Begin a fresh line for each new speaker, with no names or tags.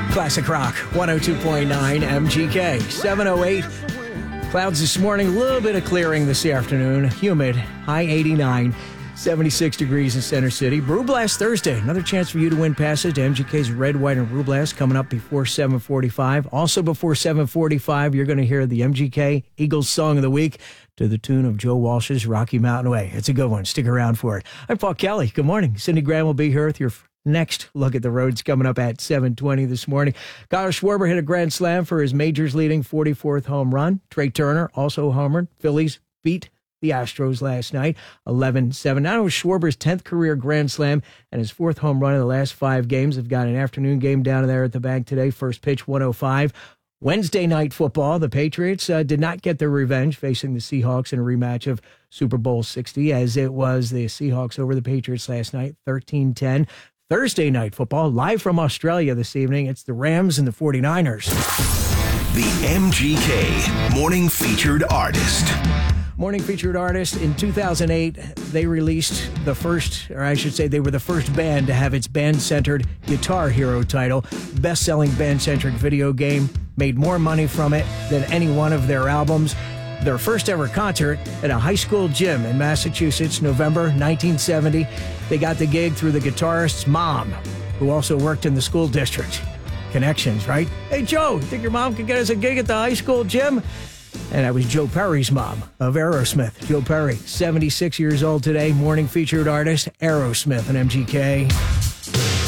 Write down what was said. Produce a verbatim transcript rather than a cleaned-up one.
Classic Rock, one oh two point nine M G K, seven oh eight. Clouds this morning, a little bit of clearing this afternoon. Humid, high eighty-nine, seventy-six degrees in Center City. Brew Blast Thursday, another chance for you to win passes to M G K's Red, White, and Brew Blast coming up before seven forty-five. Also before seven forty-five, you're going to hear the M G K Eagles Song of the Week to the tune of Joe Walsh's Rocky Mountain Way. It's a good one. Stick around for it. I'm Paul Kelly. Good morning. Cindy Graham will be here with your next look at the roads coming up at seven twenty this morning. Kyle Schwarber hit a grand slam for his majors leading forty-fourth home run. Trey Turner also homered. Phillies beat the Astros last night, eleven seven. Now it was Schwarber's tenth career grand slam and his fourth home run in the last five games. They've got an afternoon game down there at the bank today. First pitch, one oh five. Wednesday night football, the Patriots uh, did not get their revenge facing the Seahawks in a rematch of Super Bowl sixty, as it was the Seahawks over the Patriots last night, thirteen ten. Thursday night football, live from Australia this evening. It's the Rams and the forty-niners.
The M G K Morning Featured Artist.
Morning Featured Artist. In two thousand eight, they released the first, or I should say they were the first band to have its band-centered Guitar Hero title. Best-selling band-centric video game. Made more money from it than any one of their albums. Their first ever concert at a high school gym in Massachusetts, November nineteen seventy. They got the gig through the guitarist's mom, who also worked in the school district. Connections, right? Hey, Joe, think your mom could get us a gig at the high school gym? And that was Joe Perry's mom of Aerosmith. Joe Perry, seventy-six years old today, morning featured artist, Aerosmith and M G K.